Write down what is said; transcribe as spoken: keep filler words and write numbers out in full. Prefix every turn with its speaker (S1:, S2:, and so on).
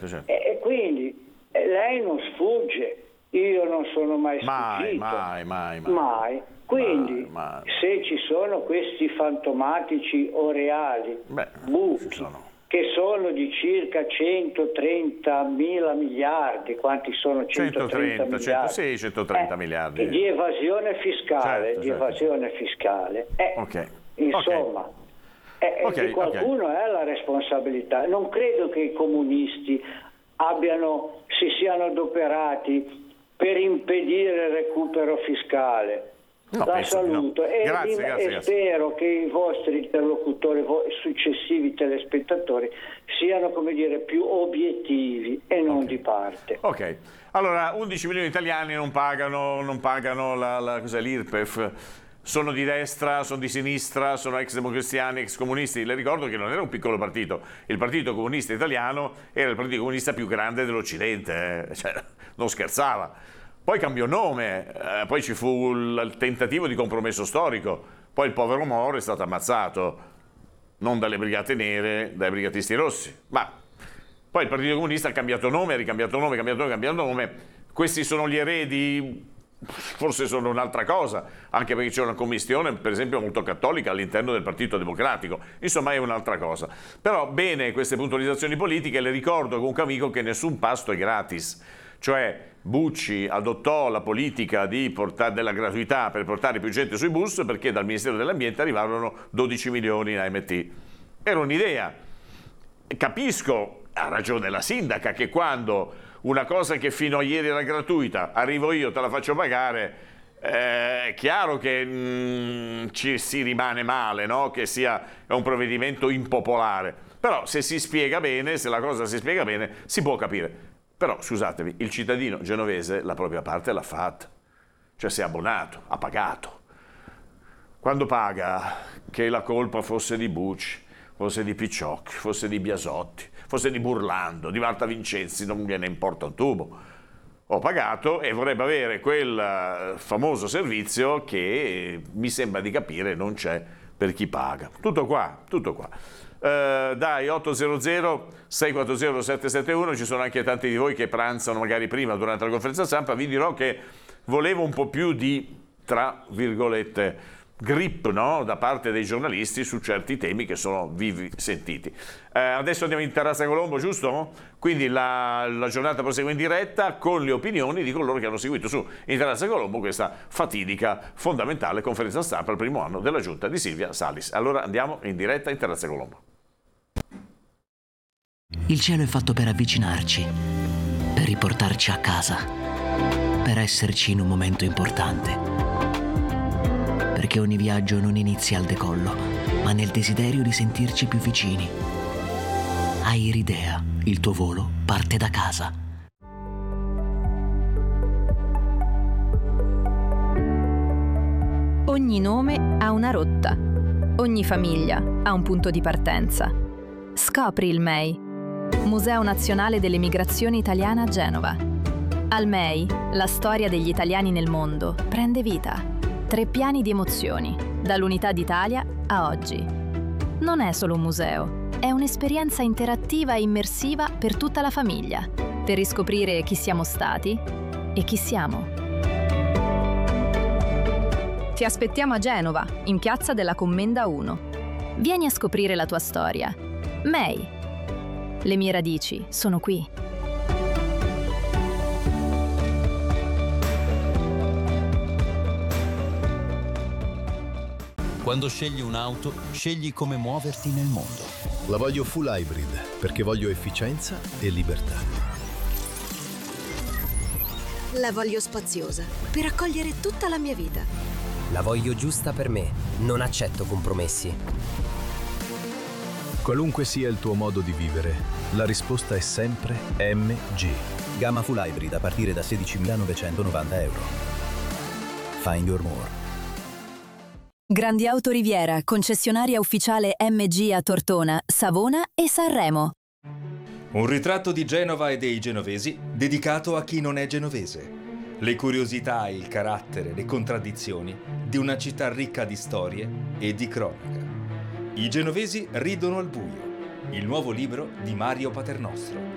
S1: certo, certo.
S2: E, e quindi eh, lei non sfugge, io non sono mai sfuggito.
S1: Mai, mai, mai, mai.
S2: Mai. Quindi,
S1: mai, mai.
S2: se ci sono questi fantomatici o reali
S1: Beh,
S2: buchi,
S1: ci sono.
S2: che sono di circa centotrenta mila miliardi, quanti sono centotrenta
S1: centotrenta,
S2: miliardi?
S1: cento, sì, centotrenta
S2: eh,
S1: miliardi.
S2: Di evasione fiscale,
S1: Certo,
S2: di
S1: certo.
S2: evasione fiscale. Eh,
S1: Ok.
S2: Insomma,
S1: Okay.
S2: eh,
S1: Okay,
S2: di qualcuno
S1: okay.
S2: è la responsabilità. Non credo che i comunisti abbiano, si siano adoperati per impedire il recupero fiscale.
S1: No,
S2: La
S1: penso di no.
S2: saluto e,
S1: Grazie,
S2: di-
S1: grazie,
S2: e
S1: grazie.
S2: spero che i vostri interlocutori, vo- successivi telespettatori, siano, come dire, più obiettivi e non
S1: Ok.
S2: di parte.
S1: Ok, allora undici milioni di italiani non pagano, non pagano la, la, cos'è, l'I R P E F, sono di destra, sono di sinistra, sono ex democristiani, ex comunisti. Le ricordo che non era un piccolo partito, il Partito Comunista Italiano era il partito comunista più grande dell'Occidente, eh? Cioè, non scherzava. Poi cambiò nome, eh, poi ci fu il, il tentativo di compromesso storico, poi il povero Moro è stato ammazzato, non dalle Brigate Nere, dai brigatisti rossi, ma poi il Partito Comunista ha cambiato nome, ha ricambiato nome, ha cambiato nome, ha cambiato nome. Questi sono gli eredi, forse sono un'altra cosa, anche perché c'è una commistione, per esempio, molto cattolica all'interno del Partito Democratico. Insomma, è un'altra cosa. Però bene queste puntualizzazioni politiche, le ricordo comunque, amico, che nessun pasto è gratis. Cioè Bucci adottò la politica di portare della gratuità per portare più gente sui bus perché dal Ministero dell'Ambiente arrivarono dodici milioni in A M T. Era un'idea. Capisco, ha ragione la sindaca, che quando una cosa che fino a ieri era gratuita, arrivo io, te la faccio pagare, eh, è chiaro che mm, ci si rimane male, no? Che sia un provvedimento impopolare. Però se si spiega bene, se la cosa si spiega bene, si può capire. Però, scusatevi, il cittadino genovese la propria parte l'ha fatta. Cioè si è abbonato, ha pagato. Quando paga, che la colpa fosse di Bucci, fosse di Picciocchi, fosse di Biasotti, fosse di Burlando, di Marta Vincenzi, non gliene importa un tubo. Ho pagato e vorrebbe avere quel famoso servizio che mi sembra di capire non c'è per chi paga. Tutto qua, tutto qua. Uh, dai, otto zero zero sei quattro zero sette sette uno, ci sono anche tanti di voi che pranzano magari prima durante la conferenza stampa. Vi dirò che volevo un po' più di, tra virgolette, grip, no? Da parte dei giornalisti su certi temi che sono vivi sentiti. Uh, adesso andiamo in Terrazza Colombo, giusto? Quindi la, la giornata prosegue in diretta con le opinioni di coloro che hanno seguito su in Terrazza Colombo questa fatidica, fondamentale conferenza stampa al primo anno della giunta di Silvia Salis. Allora andiamo in diretta in Terrazza Colombo.
S3: Il cielo è fatto per avvicinarci, per riportarci a casa, per esserci in un momento importante. Perché ogni viaggio non inizia al decollo, ma nel desiderio di sentirci più vicini. Airidea, il tuo volo parte da casa.
S4: Ogni nome ha una rotta, ogni famiglia ha un punto di partenza. Scopri il M E I, Museo Nazionale delle Migrazioni Italiane a Genova. Al M E I, la storia degli italiani nel mondo prende vita. Tre piani di emozioni, dall'Unità d'Italia a oggi. Non è solo un museo, è un'esperienza interattiva e immersiva per tutta la famiglia, per riscoprire chi siamo stati e chi siamo. Ti aspettiamo a Genova, in Piazza della Commenda uno. Vieni a scoprire la tua storia. M E I. Le mie radici sono qui.
S5: Quando scegli un'auto, scegli come muoverti nel mondo.
S6: La voglio full hybrid perché voglio efficienza e libertà.
S7: La voglio spaziosa per accogliere tutta la mia vita.
S8: La voglio giusta per me, non accetto compromessi.
S6: Qualunque sia il tuo modo di vivere, la risposta è sempre M G.
S9: Gamma full hybrid a partire da sedicimilanovecentonovanta euro. Find your more.
S10: Grandi Auto Riviera, concessionaria ufficiale M G a Tortona, Savona e Sanremo.
S11: Un ritratto di Genova e dei genovesi dedicato a chi non è genovese. Le curiosità, il carattere, le contraddizioni di una città ricca di storie e di cronaca. I genovesi ridono al buio. Il nuovo libro di Mario Paternostro.